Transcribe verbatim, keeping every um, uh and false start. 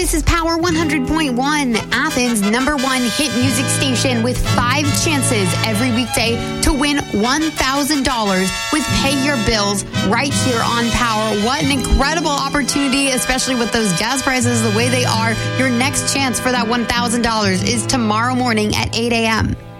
This is Power one hundred point one, Athens' number one hit music station, with five chances every weekday to win one thousand dollars with Pay Your Bills right here on Power. What an incredible opportunity, especially with those gas prices the way they are. Your next chance for that one thousand dollars is tomorrow morning at eight a.m.